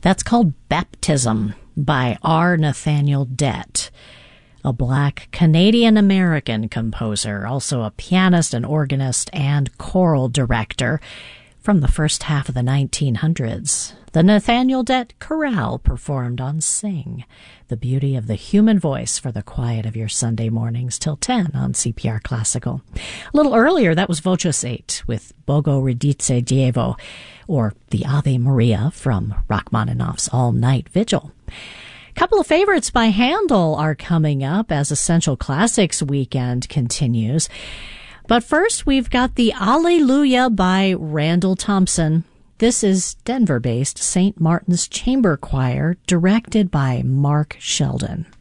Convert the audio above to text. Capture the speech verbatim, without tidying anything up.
That's called Baptism by R. Nathaniel Dett, a black Canadian-American composer, also a pianist, an organist, and choral director from the first half of the nineteen hundreds. The Nathaniel Dett Chorale performed on Sing, the beauty of the human voice for the quiet of your Sunday mornings till ten on C P R Classical. A little earlier, that was Voces eight with Bogo Radice Dievo, or the Ave Maria from Rachmaninoff's All Night Vigil. A couple of favorites by Handel are coming up as Essential Classics weekend continues. But first, we've got the Alleluia by Randall Thompson. This is Denver-based Saint Martin's Chamber Choir, directed by Mark Sheldon.